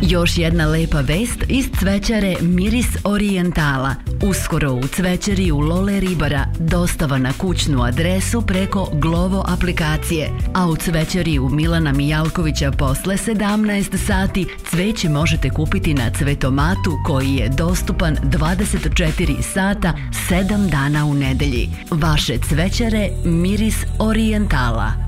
Još jedna lepa vest iz cvećare Miris Orijentala. Uskoro u cvećari u Lole Ribara dostava na kućnu adresu preko Glovo aplikacije, a u cvećari u Milana Mijalkovića posle 17 sati cveće možete kupiti na cvetomatu koji je dostupan 24 sata 7 dana u nedelji. Vaše cvećare Miris Orijentala.